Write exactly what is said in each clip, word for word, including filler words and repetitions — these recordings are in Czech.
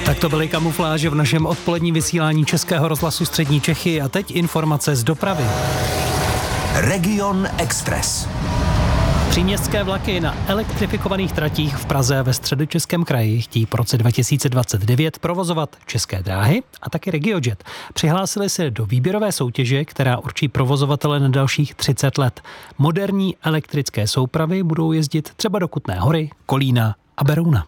Tak to byly kamufláže v našem odpoledním vysílání Českého rozhlasu Střední Čechy a teď informace z dopravy. Region Express. Příměstské vlaky na elektrifikovaných tratích v Praze a ve Středočeském kraji chtějí po roce dva tisíce dvacet devět provozovat České dráhy a taky RegioJet. Přihlásili se do výběrové soutěže, která určí provozovatele na dalších třicet let. Moderní elektrické soupravy budou jezdit třeba do Kutné Hory, Kolína a Berouna.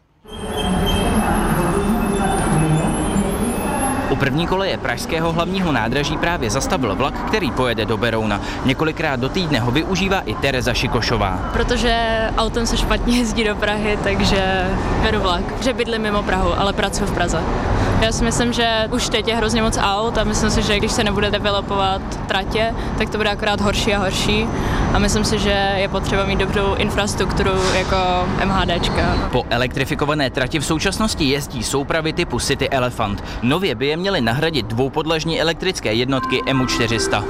U první koleje pražského hlavního nádraží právě zastavil vlak, který pojede do Berouna. Několikrát do týdne ho využívá i Tereza Šikošová. Protože autem se špatně jezdí do Prahy, takže beru vlak. Že bydlím mimo Prahu, ale pracuji v Praze. Já si myslím, že už teď je hrozně moc aut a myslím si, že když se nebude developovat tratě, tak to bude akorát horší a horší. A myslím si, že je potřeba mít dobrou infrastrukturu jako MHDčka. Po elektrifikované trati v současnosti jezdí soupravy typu City Elephant. Nově by je měly nahradit dvoupodlažní elektrické jednotky M U čtyři sta.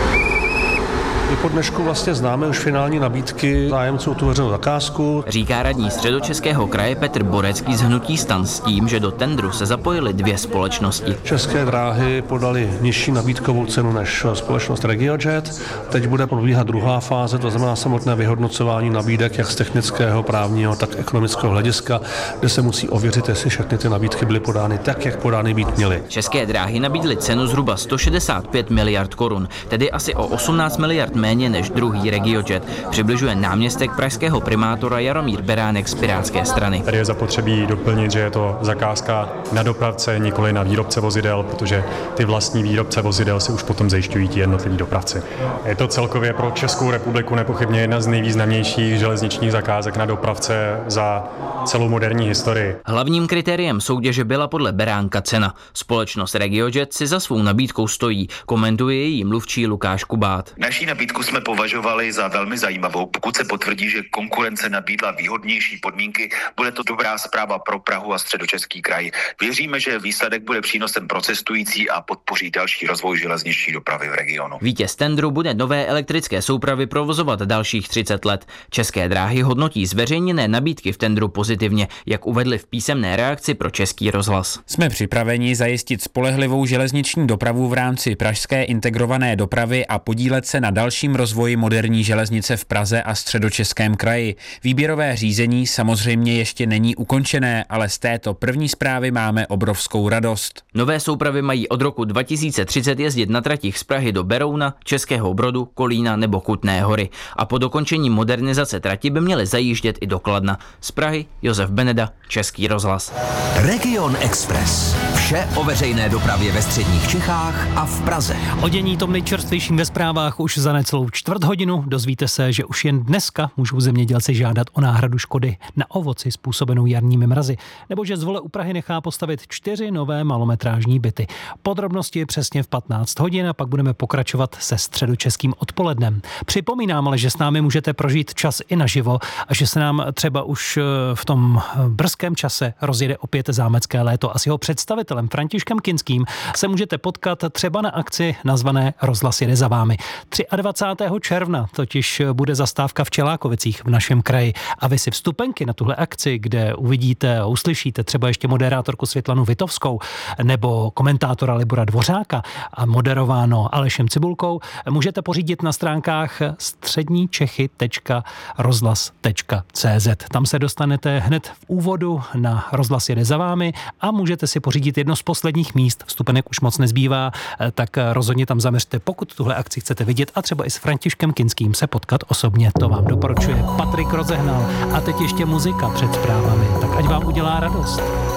My po dnešku vlastně známe už finální nabídky zájemců o tu veřejnou zakázku. Říká radní Středočeského kraje Petr Borecký z hnutí STAN s tím, že do tendru se zapojily dvě společnosti. České dráhy podali nižší nabídkovou cenu než společnost RegioJet. Teď bude probíhat druhá fáze, to znamená samotné vyhodnocování nabídek jak z technického, právního, tak ekonomického hlediska, kde se musí ověřit, jestli všechny ty nabídky byly podány tak, jak podány být měly. České dráhy nabídly cenu zhruba sto šedesát pět miliard korun, tedy asi o osmnáct miliard méně než druhý RegioJet, přibližuje náměstek pražského primátora Jaromír Beránek z Pirátské strany. Tady je zapotřebí doplnit, že je to zakázka na dopravce, nikoli na výrobce vozidel, protože ty vlastní výrobce vozidel si už potom zajišťují ti jednotliví dopravci. Je to celkově pro Českou republiku nepochybně jedna z nejvýznamnějších železničních zakázek na dopravce za celou moderní historii. Hlavním kritériem soutěže byla podle Beránka cena. Společnost RegioJet si za svou nabídkou stojí, komentuje její mluvčí Lukáš Kubát. Naší nabídku jsme považovali za velmi zajímavou. Pokud se potvrdí, že konkurence nabídla výhodnější podmínky, bude to dobrá zpráva pro Prahu a Středočeský kraj. Věříme, že výsledek bude přínosem pro cestující a podpoří další rozvoj železniční dopravy v regionu. Vítěz tendru bude nové elektrické soupravy provozovat dalších třicet let. České dráhy hodnotí zveřejněné nabídky v tendru pozitivně, jak uvedli v písemné reakci pro Český rozhlas. Jsme připraveni zajistit spolehlivou železniční dopravu v rámci pražské integrované dopravy a podílet se na dalším rozvoji moderní železnice v Praze a Středočeském kraji. Výběrové řízení samozřejmě ještě není ukončené, ale z této první zprávy máme obrovskou radost. Nové soupravy mají od roku dva tisíce třicet jezdit na tratích z Prahy do Berouna, Českého Brodu, Kolína nebo Kutné Hory. A po dokončení modernizace trati by měly zajíždět i do Kladna. Z Prahy Josef Beneda, Český rozhlas. Region Express. Vše o veřejné dopravě ve středních Čechách a v Praze. O dění tom nejčerstvějším ve zprávách už za necelou čtvrt hodinu. Dozvíte se, že už jen dneska můžou zemědělci žádat o náhradu škody na ovoci způsobenou jarními mrazy, nebo že Zvole u Prahy nechá postavit čtyři nové malometrážní byty. Podrobnosti přesně v patnáct hodin a pak budeme pokračovat se středočeským odpolednem. Připomínám ale, že s námi můžete prožít čas i naživo a že se nám třeba už v tom brzkém čase rozjede opět zámecké léto a s jeho představitelem Františkem Kinským se můžete potkat třeba na akci nazvané Rozhlas jede za vámi. dvacátého třetího června totiž bude zastávka v Čelákovicích v našem kraji a vy si vstupenky na tuhle akci, kde uvidíte a uslyšíte třeba ještě moderátorku Světlanu Vitovskou nebo komentátora Libora Dvořáka a moderováno Alešem Cibulkou, můžete pořídit na stránkách středníčechy tečka rozhlas tečka cé zet. Tam se dostanete hned v úvodu na Rozhlas jede za vámi a můžete si pořídit jedno z posledních míst. Vstupenek už moc nezbývá, tak rozhodně tam zaměřte, pokud tuhle akci chcete vidět a třeba i s Františkem Kinským se potkat osobně. To vám doporučuje Patrik Rozehnal. A teď ještě muzika před zprávami. Tak ať vám udělá radost.